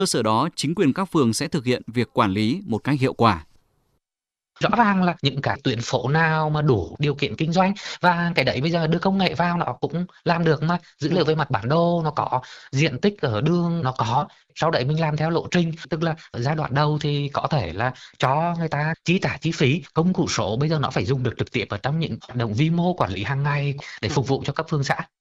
cơ sở đó, chính quyền các phường sẽ thực hiện việc quản lý một cách hiệu quả. Rõ ràng là những cái tuyến phố nào mà đủ điều kiện kinh doanh, và cái đấy bây giờ đưa công nghệ vào nó cũng làm được mà. Dữ liệu về mặt bản đồ nó có, diện tích ở đường nó có, sau đấy mình làm theo lộ trình. Tức là ở giai đoạn đầu thì có thể là cho người ta chi trả chi phí, công cụ số bây giờ nó phải dùng được trực tiếp ở trong những hoạt động vi mô quản lý hàng ngày để phục vụ cho các phường xã.